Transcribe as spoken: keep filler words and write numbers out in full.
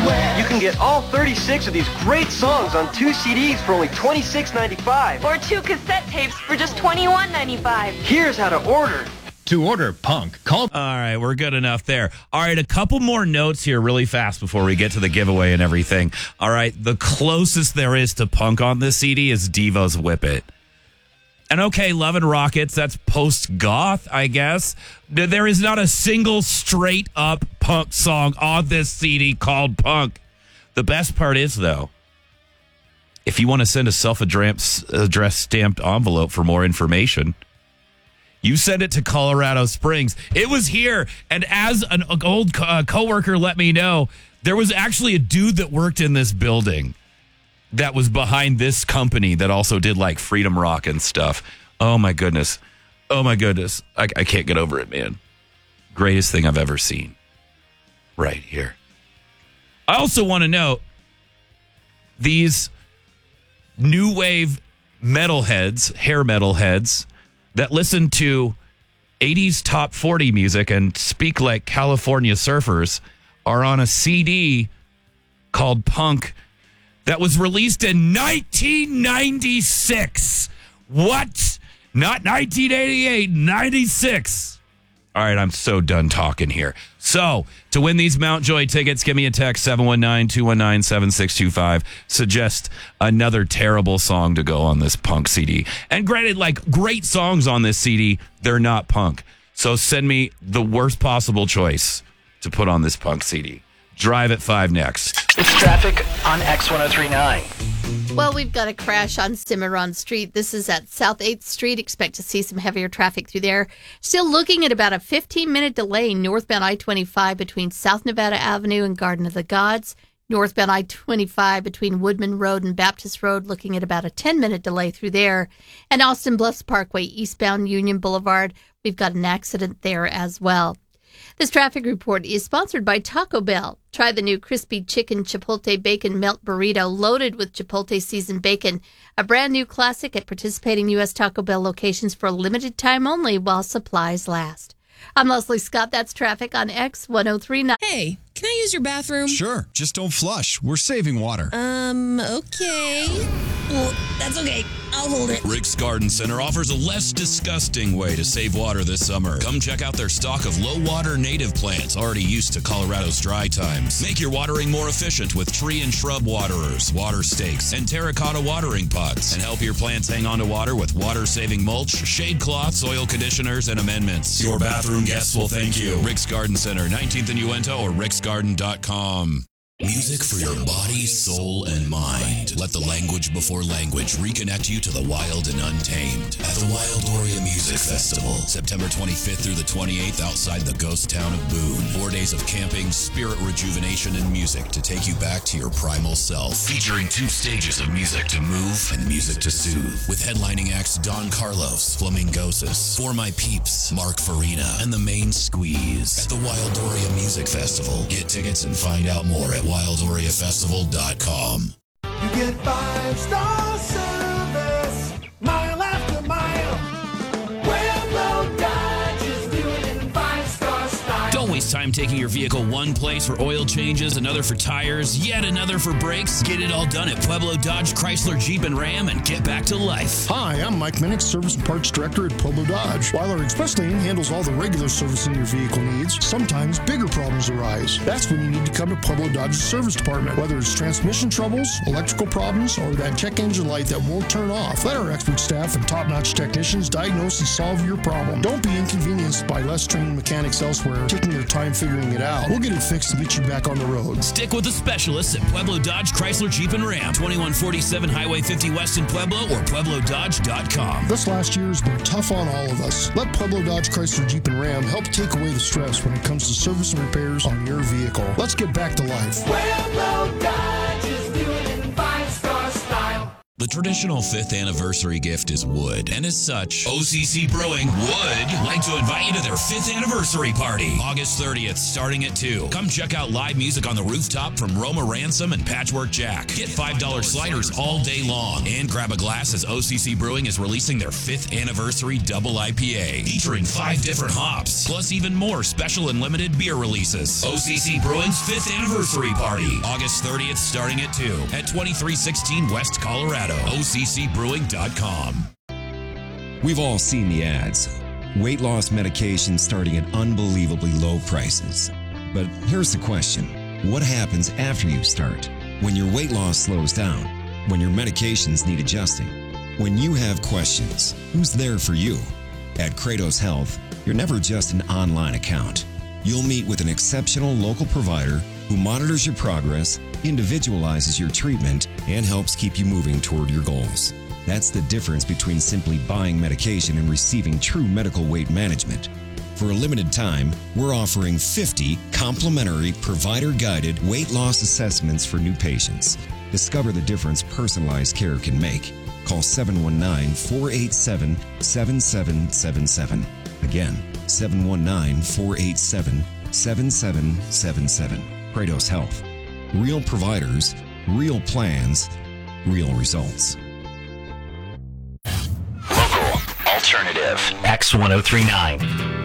You can get all thirty-six of these great songs on two C Ds for only twenty-six ninety-five. Or two cassette tapes for just twenty-one ninety-five. Here's how to order. To order Punk, call... All right, we're good enough there. All right, a couple more notes here really fast before we get to the giveaway and everything. All right, the closest there is to Punk on this C D is Devo's Whip It. And okay, Love and Rockets, that's post-goth, I guess. There is not a single straight-up Punk song on this C D called Punk. The best part is, though, if you want to send a self-addressed stamped envelope for more information, you send it to Colorado Springs. It was here, and as an old co- uh, coworker let me know, there was actually a dude that worked in this building that was behind this company that also did like Freedom Rock and stuff. Oh my goodness. Oh my goodness. I, I can't get over it, man. Greatest thing I've ever seen. Right here. I also want to note these new wave metalheads, hair metalheads that listen to eighties top forty music and speak like California surfers are on a C D called Punk that was released in nineteen ninety-six. What? Not nineteen eighty-eight, ninety-six. All right, I'm so done talking here. So, to win these Mount Joy tickets, give me a text, seven one nine, two one nine, seven six two five. Suggest another terrible song to go on this Punk C D. And granted, like, great songs on this C D, they're not Punk. So send me the worst possible choice to put on this Punk C D. Drive at five next. It's traffic on X ten thirty-nine. Well, we've got a crash on Cimarron Street. This is at South eighth Street. Expect to see some heavier traffic through there. Still looking at about a fifteen-minute delay northbound I twenty-five between South Nevada Avenue and Garden of the Gods. Northbound I twenty-five between Woodman Road and Baptist Road, looking at about a ten-minute delay through there. And Austin Bluffs Parkway, eastbound Union Boulevard. We've got an accident there as well. This traffic report is sponsored by Taco Bell. Try the new crispy chicken chipotle bacon melt burrito loaded with chipotle seasoned bacon. A brand new classic at participating U S Taco Bell locations for a limited time only while supplies last. I'm Leslie Scott. That's traffic on X ten thirty-nine. Hey, can I use your bathroom? Sure, just don't flush. We're saving water. Um, okay. Well, that's okay. I'll hold it. Rick's Garden Center offers a less disgusting way to save water this summer. Come check out their stock of low-water native plants already used to Colorado's dry times. Make your watering more efficient with tree and shrub waterers, water stakes, and terracotta watering pots. And help your plants hang on to water with water-saving mulch, shade cloths, soil conditioners, and amendments. Your bathroom guests will thank you. Rick's Garden Center, nineteenth and Uinta, or ricks garden dot com. Music for your body, soul, and mind. Let the language before language reconnect you to the wild and untamed at the Wildoria Music Festival, September twenty-fifth through the twenty-eighth outside the ghost town of Boone. Four days of camping, spirit rejuvenation, and music to take you back to your primal self. Featuring two stages of music to move and music to soothe. With headlining acts Don Carlos, Flamingosis, For My Peeps, Mark Farina, and The Main Squeeze. At the Wildoria Music Festival. Get tickets and find out more at wildoria festival dot com. You get five-star service, mile after mile. Pueblo Dodge is doing it in five-star style. Don't waste time taking your vehicle one place for oil changes, another for tires, yet another for brakes. Get it all done at Pueblo Dodge, Chrysler, Jeep, and Ram and get back to life. Hi, I'm Mike Minnick, Service and Parts Director at Pueblo Dodge. While our Express Lane handles all the regular servicing your vehicle needs, sometimes bigger problems arise. That's when you need to come to Pueblo Dodge's service department. Whether it's transmission troubles, electrical problems, or that check engine light that won't turn off, let our expert staff and top-notch technicians diagnose and solve your problem. Don't be inconvenienced by less trained mechanics elsewhere taking their time figuring it out. We'll get it fixed and get you back on the road. Stick with the specialists at Pueblo Dodge, Chrysler, Jeep, and Ram. twenty-one forty-seven Highway fifty West in Pueblo or pueblo dodge dot com. This last year has been tough on all of us. Let Pueblo Dodge, Chrysler, Jeep, and Ram help take away the stress when it comes to service and repairs on your vehicle. Let's get back to life. Pueblo Dodge is doing it in five-star style. The traditional fifth anniversary gift is wood, and as such, O C C Brewing would like to invite you to their fifth anniversary party, August thirtieth, starting at two. Come check out live music on the rooftop from Roma Ransom and Patchwork Jack. Get five dollar sliders all day long, and grab a glass as O C C Brewing is releasing their fifth anniversary double I P A, featuring five different hops, plus even more special and limited beer releases. O C C Brewing's fifth anniversary party, August thirtieth, starting at two at twenty-three sixteen West Colorado. O C C brewing dot com. We've all seen the ads. Weight loss medication starting at unbelievably low prices. But here's the question. What happens after you start? When your weight loss slows down? When your medications need adjusting? When you have questions, who's there for you? At Kratos Health, you're never just an online account. You'll meet with an exceptional local provider who monitors your progress, individualizes your treatment, and helps keep you moving toward your goals. That's the difference between simply buying medication and receiving true medical weight management. For a limited time, we're offering fifty complimentary provider-guided weight loss assessments for new patients. Discover the difference personalized care can make. Call seven one nine, four eight seven, seven seven seven seven. Again, seven one nine, four eight seven, seven seven seven seven. Kratos Health. Real providers, real plans, real results. Local, alternative, X ten thirty-nine.